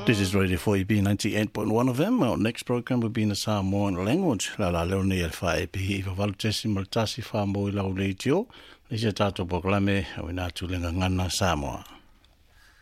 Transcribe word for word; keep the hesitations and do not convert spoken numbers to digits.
This is Radio four E B ninety-eight point one F M. Our next program will be in the Samoan language. La la leone el fa e pi va valutesi maltasi fa mo i lau leitio. Lisa tato proklame o ina tulenga ngana Samoa.